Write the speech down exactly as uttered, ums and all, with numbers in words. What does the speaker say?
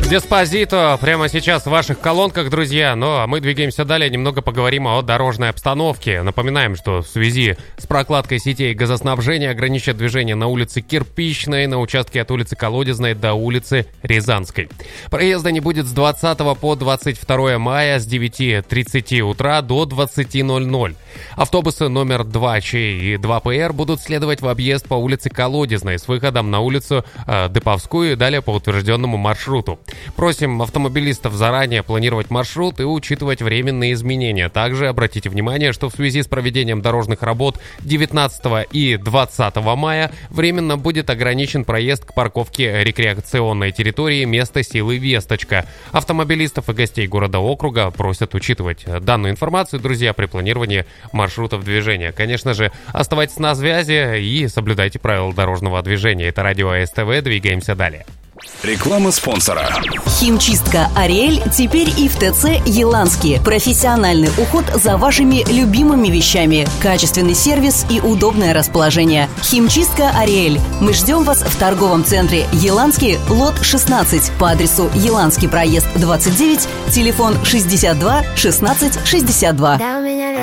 Деспозито прямо сейчас в ваших колонках, друзья. Ну, а мы двигаемся далее, немного поговорим о дорожной обстановке. Напоминаем, что в связи с прокладкой сетей газоснабжения ограничат движение на улице Кирпичной, на участке от улицы Колодезной до улицы Рязанской. Проезда не будет с двадцатого по двадцать второе мая с девяти тридцати утра до двадцати ноль-ноль. Автобусы номер два Ч и два П Р будут следовать в объезд по улице Колодезной с выходом на улицу э, Деповскую и далее по утвержденному маршруту. Просим автомобилистов заранее планировать маршрут и учитывать временные изменения. Также обратите внимание, что в связи с проведением дорожных работ девятнадцатого и двадцатого мая временно будет ограничен проезд к парковке рекреационной территории места силы Весточка. Автомобилистов и гостей города-округа просят учитывать данную информацию, друзья, при планировании маршрутов движения. Конечно же, оставайтесь на связи и соблюдайте правила дорожного движения. Это радио А Эс Тэ Вэ. Двигаемся далее. Реклама спонсора. Химчистка «Ариэль» теперь и в Тэ Цэ «Еланский». Профессиональный уход за вашими любимыми вещами. Качественный сервис и удобное расположение. Химчистка «Ариэль». Мы ждем вас в торговом центре «Еланский», лот шестнадцать, по адресу Еланский проезд двадцать девять, телефон шестьдесят два шестнадцать шестьдесят два.